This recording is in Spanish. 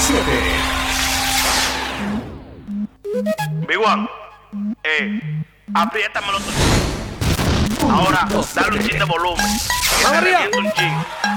Big One, apriétamelo tú. Ahora, dale un chin de volumen. Que ¡Vamos te arriba! reviento un chin.